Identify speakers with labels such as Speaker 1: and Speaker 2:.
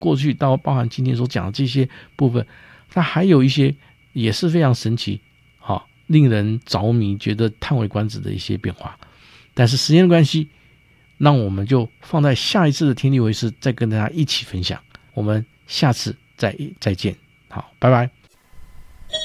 Speaker 1: 过去到包含今天所讲的这些部分，它还有一些也是非常神奇，令人着迷，觉得叹为观止的一些变化。但是时间的关系，那我们就放在下一次的天地为师再跟大家一起分享。我们下次再见，好，拜拜。